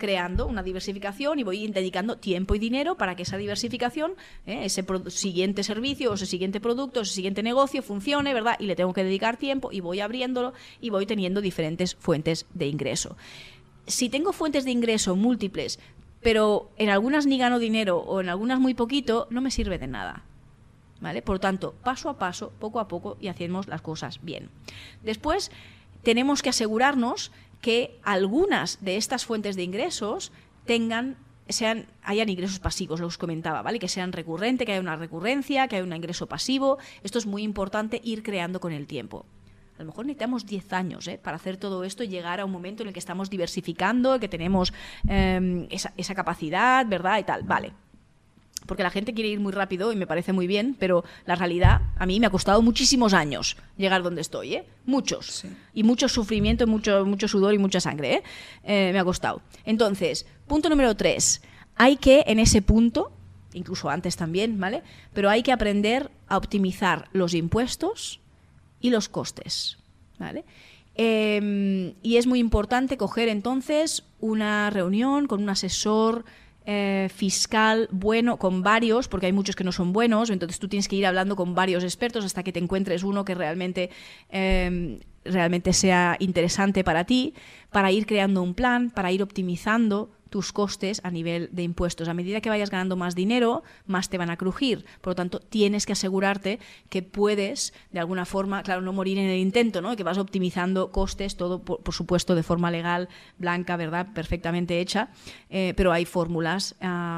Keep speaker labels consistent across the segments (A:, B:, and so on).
A: creando una diversificación y voy dedicando tiempo y dinero para que esa diversificación, ese siguiente servicio, o ese siguiente producto, o ese siguiente negocio funcione, ¿verdad? Y le tengo que dedicar tiempo y voy abriéndolo y voy teniendo diferentes fuentes de ingreso. Si tengo fuentes de ingreso múltiples, pero en algunas ni gano dinero o en algunas muy poquito, no me sirve de nada. ¿Vale? Por lo tanto, paso a paso, poco a poco, y hacemos las cosas bien. Después, tenemos que asegurarnos que algunas de estas fuentes de ingresos hayan ingresos pasivos, lo que os comentaba, ¿vale? Que sean recurrentes, que haya una recurrencia, que haya un ingreso pasivo. Esto es muy importante ir creando con el tiempo. A lo mejor necesitamos 10 años para hacer todo esto y llegar a un momento en el que estamos diversificando, que tenemos esa capacidad, ¿verdad? Y tal, vale. Porque la gente quiere ir muy rápido y me parece muy bien, pero la realidad a mí me ha costado muchísimos años llegar donde estoy, muchos. Sí. Y mucho sufrimiento, mucho sudor y mucha sangre, me ha costado. Entonces, punto número 3. Hay que, en ese punto, incluso antes también, ¿vale? Pero hay que aprender a optimizar los impuestos y los costes, ¿vale? Y es muy importante coger entonces una reunión con un asesor fiscal bueno, con varios, porque hay muchos que no son buenos, entonces tú tienes que ir hablando con varios expertos hasta que te encuentres uno que realmente sea interesante para ti, para ir creando un plan, para ir optimizando tus costes a nivel de impuestos. A medida que vayas ganando más dinero, más te van a crujir. Por lo tanto, tienes que asegurarte que puedes, de alguna forma, claro, no morir en el intento, ¿no? Que vas optimizando costes, todo, por supuesto, de forma legal, blanca, ¿verdad? Perfectamente hecha, pero hay fórmulas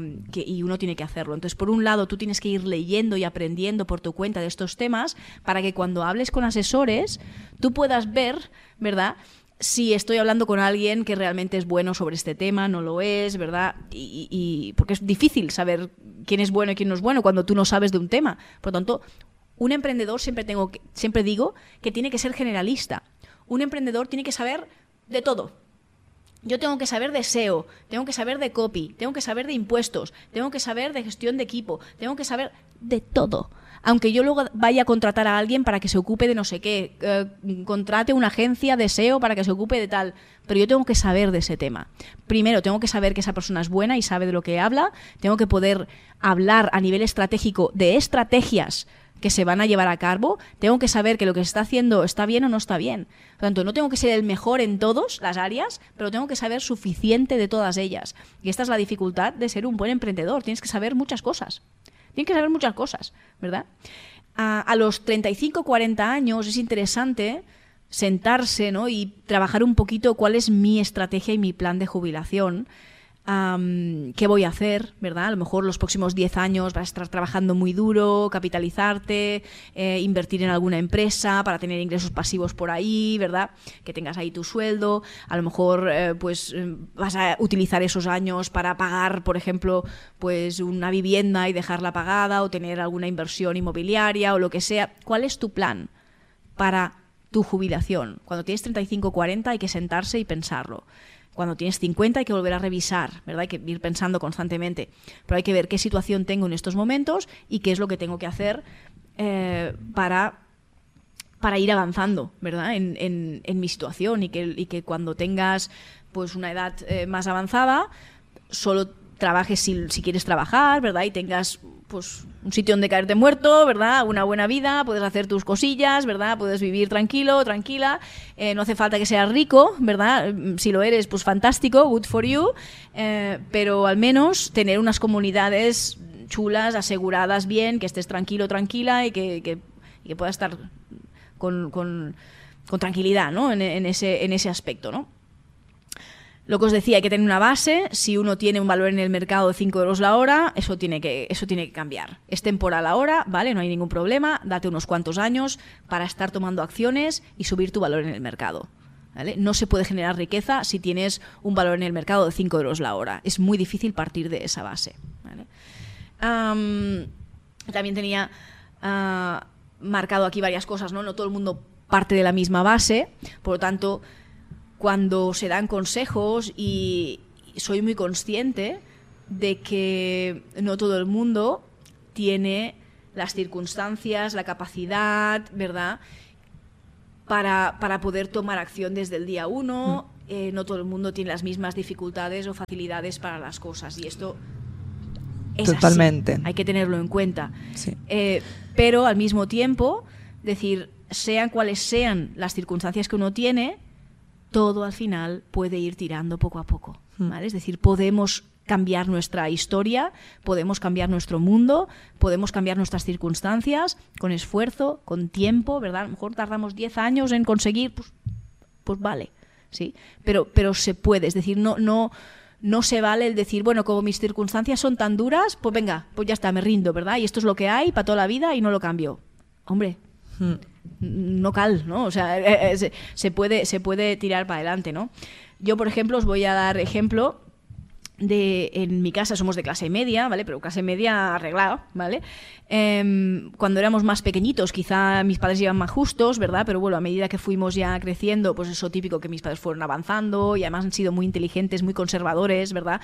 A: y uno tiene que hacerlo. Entonces, por un lado, tú tienes que ir leyendo y aprendiendo por tu cuenta de estos temas para que cuando hables con asesores, tú puedas ver, ¿verdad?, si estoy hablando con alguien que realmente es bueno sobre este tema, no lo es, ¿verdad? Y porque es difícil saber quién es bueno y quién no es bueno cuando tú no sabes de un tema. Por lo tanto, un emprendedor siempre digo que tiene que ser generalista. Un emprendedor tiene que saber de todo. Yo tengo que saber de SEO, tengo que saber de copy, tengo que saber de impuestos, tengo que saber de gestión de equipo, tengo que saber de todo. Aunque yo luego vaya a contratar a alguien para que se ocupe de no sé qué, contrate una agencia de SEO para que se ocupe de tal, pero yo tengo que saber de ese tema. Primero, tengo que saber que esa persona es buena y sabe de lo que habla, tengo que poder hablar a nivel estratégico de estrategias que se van a llevar a cabo, tengo que saber que lo que se está haciendo está bien o no está bien. Por tanto, no tengo que ser el mejor en todas las áreas, pero tengo que saber suficiente de todas ellas. Y esta es la dificultad de ser un buen emprendedor. Tienes que saber muchas cosas. Tienes que saber muchas cosas, ¿verdad? A los 35, 40 años es interesante sentarse, ¿no?, y trabajar un poquito cuál es mi estrategia y mi plan de jubilación. ¿Qué voy a hacer? ¿Verdad? A lo mejor los próximos 10 años vas a estar trabajando muy duro, capitalizarte, invertir en alguna empresa para tener ingresos pasivos por ahí, ¿verdad? Que tengas ahí tu sueldo. A lo mejor vas a utilizar esos años para pagar, por ejemplo, pues una vivienda y dejarla pagada, o tener alguna inversión inmobiliaria o lo que sea. ¿Cuál es tu plan para tu jubilación? Cuando tienes 35 o 40 hay que sentarse y pensarlo. Cuando tienes 50 hay que volver a revisar, ¿verdad? Hay que ir pensando constantemente. Pero hay que ver qué situación tengo en estos momentos y qué es lo que tengo que hacer para ir avanzando, ¿verdad?, en mi situación, y que cuando tengas pues una edad más avanzada solo trabajes si quieres trabajar, ¿verdad? Y tengas pues un sitio donde caerte muerto, ¿verdad? Una buena vida, puedes hacer tus cosillas, ¿verdad? Puedes vivir tranquilo, tranquila, no hace falta que seas rico, ¿verdad? Si lo eres, pues fantástico, good for you, pero al menos tener unas comunidades chulas, aseguradas bien, que estés tranquilo, tranquila, y que puedas estar con tranquilidad, ¿no? En ese aspecto, ¿no? Lo que os decía, hay que tener una base. Si uno tiene un valor en el mercado de 5 euros la hora, eso tiene que cambiar. Es temporal ahora, ¿vale? No hay ningún problema. Date unos cuantos años para estar tomando acciones y subir tu valor en el mercado, ¿vale? No se puede generar riqueza si tienes un valor en el mercado de 5 euros la hora. Es muy difícil partir de esa base, ¿vale? También tenía marcado aquí varias cosas, ¿no? No todo el mundo parte de la misma base, por lo tanto, cuando se dan consejos, y soy muy consciente de que no todo el mundo tiene las circunstancias, la capacidad, ¿verdad?, para poder tomar acción desde el día 1 no todo el mundo tiene las mismas dificultades o facilidades para las cosas, y esto es
B: totalmente
A: así. Hay que tenerlo en cuenta.
B: Sí.
A: Pero al mismo tiempo, decir, sean cuales sean las circunstancias que uno tiene, todo al final puede ir tirando poco a poco, ¿vale? Es decir, podemos cambiar nuestra historia, podemos cambiar nuestro mundo, podemos cambiar nuestras circunstancias con esfuerzo, con tiempo, ¿verdad? A lo mejor tardamos 10 años en conseguir, pues vale, ¿sí? Pero se puede, es decir, no se vale el decir, bueno, como mis circunstancias son tan duras, pues venga, pues ya está, me rindo, ¿verdad? Y esto es lo que hay para toda la vida y no lo cambio. Hombre, no cal, ¿no? O sea, se puede tirar para adelante, ¿no? Yo, por ejemplo, os voy a dar ejemplo en mi casa somos de clase media, ¿vale? Pero clase media arreglada, ¿vale? Cuando éramos más pequeñitos, quizá mis padres iban más justos, ¿verdad? Pero bueno, a medida que fuimos ya creciendo, pues eso típico que mis padres fueron avanzando y además han sido muy inteligentes, muy conservadores, ¿verdad?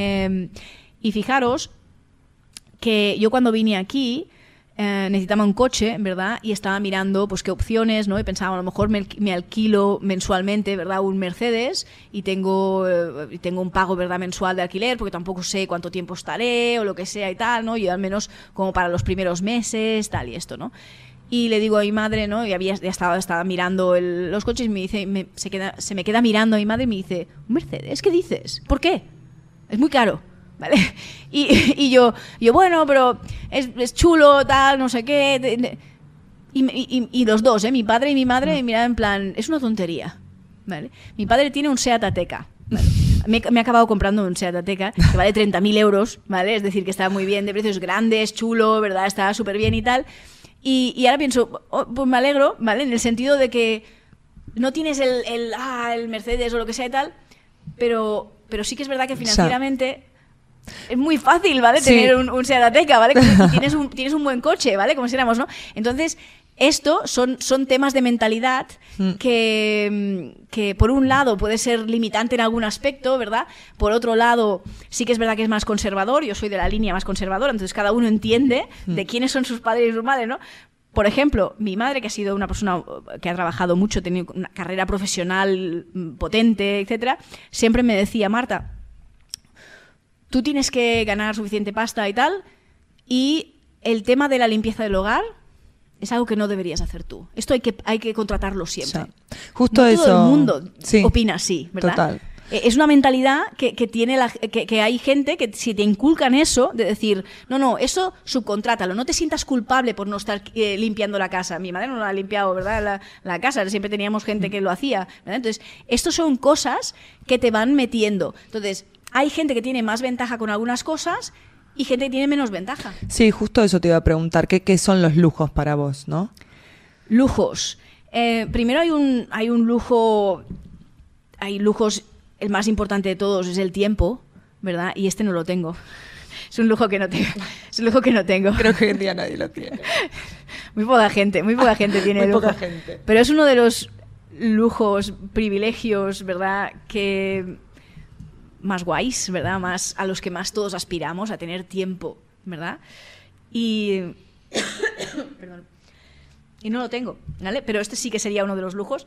A: Y fijaros que yo cuando vine aquí necesitaba un coche, ¿verdad? Y estaba mirando pues qué opciones, ¿no? Y pensaba, a lo mejor me alquilo mensualmente, ¿verdad? Un Mercedes y tengo un pago, ¿verdad? Mensual de alquiler, porque tampoco sé cuánto tiempo estaré o lo que sea y tal, ¿no? Y al menos como para los primeros meses, tal y esto, ¿no? Y le digo a mi madre, ¿no? Y ya estaba mirando los coches y me dice, se me queda mirando a mi madre y me dice, ¿un Mercedes? ¿Qué dices? ¿Por qué? Es muy caro. ¿Vale? Y yo, bueno, pero es chulo, tal, no sé qué. Y los dos, mi padre y mi madre, me miraban en plan, es una tontería. ¿Vale? Mi padre tiene un Seat Ateca. ¿Vale? Me he acabado comprando un Seat Ateca que vale 30.000 euros, ¿vale? Es decir, que está muy bien de precios, grandes, chulo, ¿verdad? Está súper bien y tal. Y ahora pienso, pues me alegro, ¿vale? En el sentido de que no tienes el Mercedes o lo que sea y tal, pero sí que es verdad que financieramente es muy fácil, ¿vale?
B: Sí.
A: Tener un Seat Ateca, ¿vale? Tienes un buen coche, ¿vale? Como si éramos, ¿no? Entonces, esto son temas de mentalidad que por un lado puede ser limitante en algún aspecto, ¿verdad? Por otro lado, sí que es verdad que es más conservador. Yo soy de la línea más conservadora, entonces cada uno entiende de quiénes son sus padres y sus madres, ¿no? Por ejemplo, mi madre, que ha sido una persona que ha trabajado mucho, tiene una carrera profesional potente, etcétera, siempre me decía, Marta, tú tienes que ganar suficiente pasta y tal, y el tema de la limpieza del hogar es algo que no deberías hacer tú. Esto hay que contratarlo siempre.
B: Sí. Justo
A: no
B: eso.
A: Todo el mundo opina así, ¿verdad?
B: Total.
A: Es una mentalidad que tiene que hay gente que si te inculcan eso, de decir, no, eso subcontrátalo, no te sientas culpable por no estar limpiando la casa. Mi madre no la ha limpiado, ¿verdad? La casa, siempre teníamos gente que lo hacía, ¿verdad? Entonces, estos son cosas que te van metiendo. Entonces, hay gente que tiene más ventaja con algunas cosas y gente que tiene menos ventaja.
B: Sí, justo eso te iba a preguntar. ¿Qué son los lujos para vos, no?
A: Lujos. Primero hay un lujo. Hay lujos. El más importante de todos es el tiempo, ¿verdad? Y este no lo tengo. Es un lujo que no tengo. Es un lujo que no tengo.
B: Creo que hoy en día nadie lo tiene.
A: Muy poca gente tiene
B: muy
A: lujo.
B: poca gente.
A: Pero es uno de los lujos, privilegios, ¿verdad? Que más guays, ¿verdad? Más a los que más todos aspiramos, a tener tiempo, ¿verdad? Y perdón. Y no lo tengo, ¿vale? Pero este sí que sería uno de los lujos.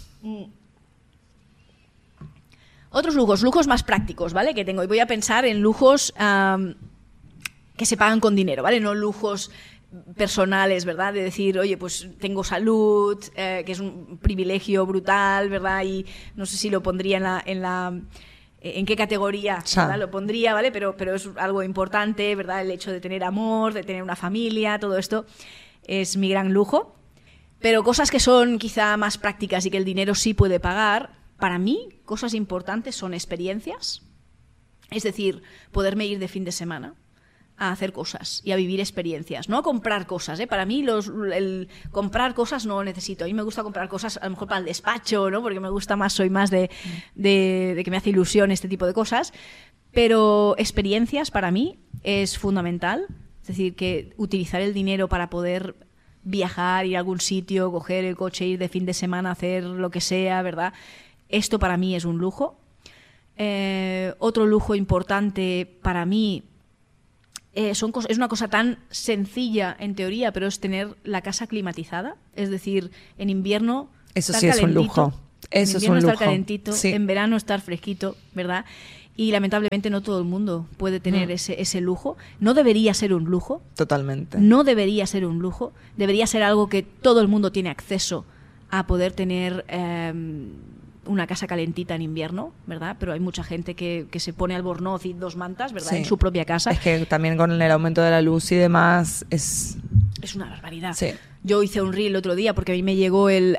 A: Otros lujos más prácticos, ¿vale? Que tengo. Y voy a pensar en lujos que se pagan con dinero, ¿vale? No lujos personales, ¿verdad? De decir, oye, pues tengo salud, que es un privilegio brutal, ¿verdad? Y no sé si lo pondría en qué categoría, ¿verdad? Lo pondría, ¿vale? Pero es algo importante, ¿verdad? El hecho de tener amor, de tener una familia, todo esto es mi gran lujo. Pero cosas que son quizá más prácticas y que el dinero sí puede pagar, para mí, cosas importantes son experiencias. Es decir, poderme ir de fin de semana a hacer cosas y a vivir experiencias, no a comprar cosas, ¿eh? Para mí el comprar cosas no lo necesito. A mí me gusta comprar cosas a lo mejor para el despacho, ¿no? Porque me gusta más, soy más de que me hace ilusión este tipo de cosas. Pero experiencias para mí es fundamental. Es decir, que utilizar el dinero para poder viajar, ir a algún sitio, coger el coche, ir de fin de semana, hacer lo que sea, ¿verdad? Esto para mí es un lujo. Otro lujo importante para mí es una cosa tan sencilla en teoría, pero es tener la casa climatizada. Es decir, en invierno
B: eso
A: estar
B: sí es un
A: calentito.
B: lujo. Eso
A: en
B: es
A: invierno
B: un
A: estar
B: lujo.
A: calentito,
B: Sí.
A: en verano estar fresquito, ¿verdad? Y lamentablemente no todo el mundo puede tener ese lujo. No debería ser un lujo.
B: Totalmente.
A: No debería ser un lujo. Debería ser algo que todo el mundo tiene acceso a poder tener una casa calentita en invierno, ¿verdad? Pero hay mucha gente que se pone albornoz y 2 mantas, ¿verdad?
B: Sí.
A: En su propia casa.
B: Es que también con el aumento de la luz y demás es...
A: Es una barbaridad.
B: Sí.
A: Yo hice un reel el otro día porque a mí me llegó el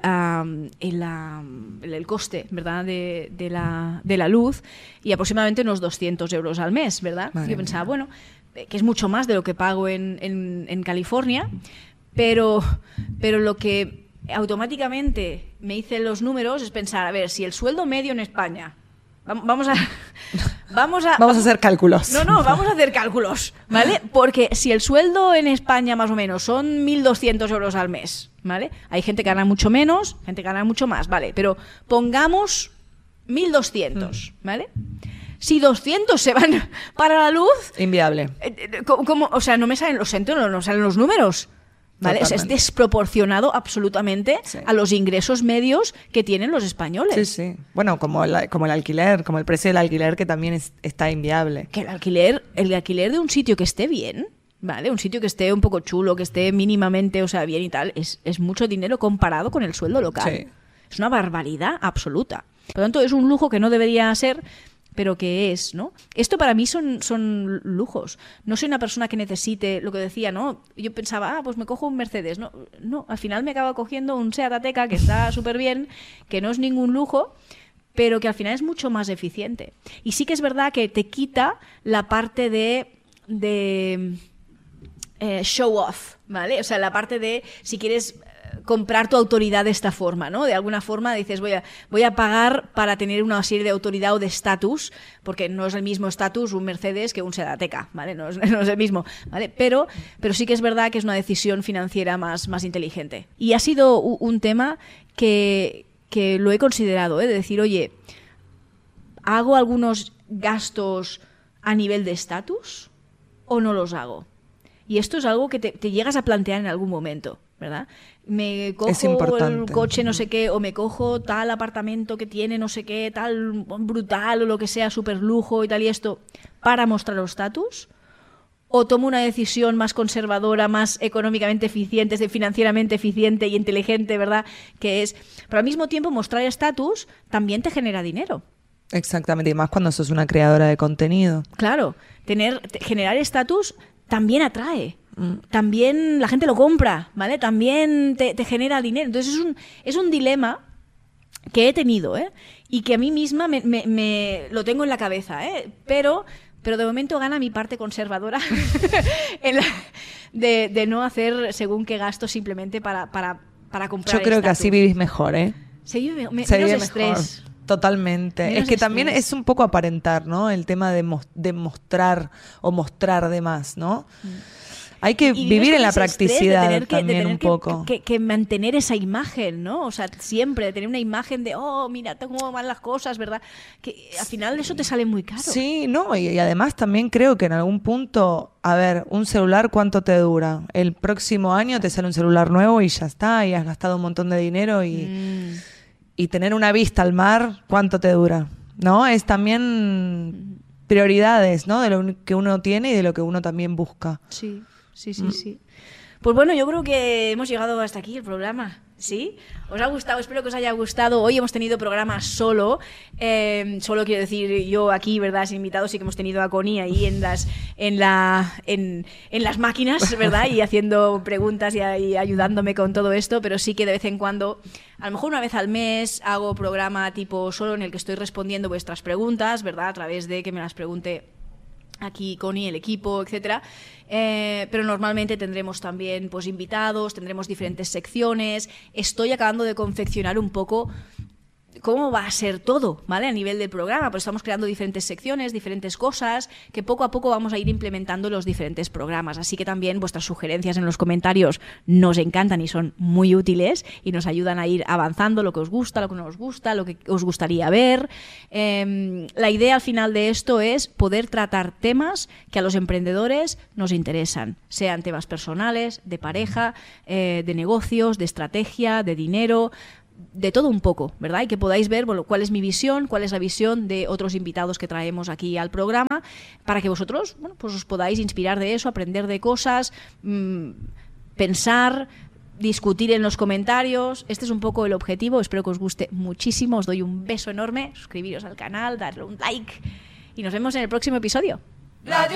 A: coste, ¿verdad? De la luz y aproximadamente unos 200 euros al mes, ¿verdad?
B: Madre
A: Yo pensaba,
B: mía.
A: bueno, que es mucho más de lo que pago en California, pero lo que automáticamente me hice los números es pensar, a ver, si el sueldo medio en España, vamos a
B: Vamos a hacer cálculos.
A: no, vamos a hacer cálculos, ¿vale? Porque si el sueldo en España más o menos son 1.200 euros al mes, ¿vale? Hay gente que gana mucho menos, gente que gana mucho más, ¿vale? Pero pongamos 1.200, ¿vale? Si 200 se van para la luz,
B: Inviable.
A: ¿cómo? O sea, no me salen no salen los números, ¿vale? O sea, es
B: Totalmente.
A: desproporcionado absolutamente
B: Sí.
A: a los ingresos medios que tienen los españoles.
B: Sí, sí. Bueno, como el alquiler, como el precio del alquiler que también está inviable.
A: Que el alquiler de un sitio que esté bien, ¿vale? Un sitio que esté un poco chulo, que esté mínimamente, o sea, bien y tal, es mucho dinero comparado con el sueldo local.
B: Sí.
A: Es una barbaridad absoluta. Por lo tanto, es un lujo que no debería ser, pero que es, ¿no? Esto para mí son lujos. No soy una persona que necesite, lo que decía, ¿no? Yo pensaba, pues me cojo un Mercedes. No, al final me acabo cogiendo un Seat Ateca que está súper bien, que no es ningún lujo, pero que al final es mucho más eficiente. Y sí que es verdad que te quita la parte de show off, ¿vale? O sea, la parte de si quieres comprar tu autoridad de esta forma, ¿no? De alguna forma dices, voy a pagar para tener una serie de autoridad o de estatus, porque no es el mismo estatus un Mercedes que un Seat Ateca, ¿vale? No es el mismo, ¿vale? Pero sí que es verdad que es una decisión financiera más inteligente. Y ha sido un tema que lo he considerado, de decir, oye, ¿hago algunos gastos a nivel de estatus o no los hago? Y esto es algo que te llegas a plantear en algún momento, ¿verdad? Me
B: Es
A: cojo
B: importante.
A: el coche no sé qué, o me cojo tal apartamento que tiene no sé qué, tal brutal o lo que sea, súper lujo y tal y esto, para mostrar los estatus, o tomo una decisión más conservadora, más económicamente eficiente, financieramente eficiente y inteligente, ¿verdad? Que es, pero al mismo tiempo mostrar estatus también te genera dinero.
B: Exactamente, y más cuando sos una creadora de contenido.
A: Claro, generar estatus también atrae. También la gente lo compra, ¿vale? También te genera dinero. Entonces es un dilema que he tenido, ¿eh? Y que a mí misma me lo tengo en la cabeza, ¿eh? Pero de momento gana mi parte conservadora de no hacer según qué gasto simplemente para comprar.
B: Yo creo que
A: estatus.
B: así vivís mejor, ¿eh?
A: Se vive menos
B: Se vive
A: estrés.
B: mejor. Totalmente.
A: Menos
B: es que también
A: estrés.
B: es un poco aparentar, ¿no? El tema de mostrar o mostrar de más, ¿no? Hay que
A: Y
B: vivir
A: vives
B: en la
A: con ese estrés de
B: practicidad
A: tener que- de
B: también
A: tener
B: un
A: que-
B: poco.
A: Que mantener esa imagen, ¿no? O sea, siempre de tener una imagen de, oh, mira cómo van las cosas, ¿verdad? Que al final eso te sale muy caro.
B: Sí, no, y además también creo que en algún punto, a ver, un celular, ¿cuánto te dura? El próximo año te sale un celular nuevo y ya está, y has gastado un montón de dinero y tener una vista al mar, ¿cuánto te dura? ¿No? Es también prioridades, ¿no? De lo que uno tiene y de lo que uno también busca.
A: Sí. Pues bueno, yo creo que hemos llegado hasta aquí el programa. ¿Sí? ¿Os ha gustado? Espero que os haya gustado. Hoy hemos tenido programa solo. Solo quiero decir, yo aquí, ¿verdad? Sin invitados, sí que hemos tenido a Connie ahí en las máquinas, ¿verdad? Y haciendo preguntas y ayudándome con todo esto, pero sí que de vez en cuando, a lo mejor una vez al mes, hago programa tipo solo en el que estoy respondiendo vuestras preguntas, ¿verdad? A través de que me las pregunte aquí Connie, el equipo, etcétera. Pero normalmente tendremos también pues invitados, tendremos diferentes secciones. Estoy acabando de confeccionar un poco cómo va a ser todo, ¿vale? A nivel del programa, pues estamos creando diferentes secciones, diferentes cosas, que poco a poco vamos a ir implementando los diferentes programas. Así que también vuestras sugerencias en los comentarios nos encantan y son muy útiles y nos ayudan a ir avanzando lo que os gusta, lo que no os gusta, lo que os gustaría ver. La idea al final de esto es poder tratar temas que a los emprendedores nos interesan, sean temas personales, de pareja, de negocios, de estrategia, de dinero, de todo un poco, ¿verdad? Y que podáis ver, bueno, cuál es mi visión, cuál es la visión de otros invitados que traemos aquí al programa, para que vosotros, bueno, pues os podáis inspirar de eso, aprender de cosas, pensar, discutir en los comentarios. Este es un poco el objetivo. Espero que os guste muchísimo. Os doy un beso enorme. Suscribiros al canal, darle un like y nos vemos en el próximo episodio.